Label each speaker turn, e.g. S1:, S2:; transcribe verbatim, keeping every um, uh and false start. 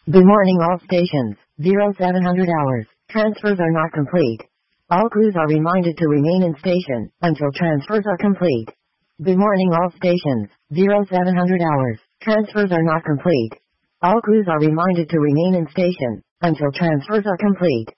S1: Good morning all stations, zero seven hundred hours. Transfers are not complete. All crews are reminded to remain in station until transfers are complete. Good morning all stations, zero seven hundred hours. Transfers are not complete. All crews are reminded to remain in station until transfers are complete.